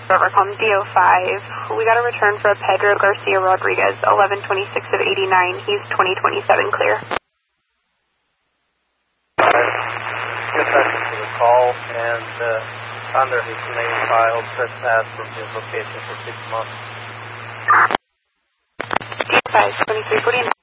Evercom DO5. We got a return for Pedro Garcia Rodriguez, 1126 of 89. He's 2027 clear. Dispatch to the call, and under his name filed trespass from his location for 6 months. DO5, 2349.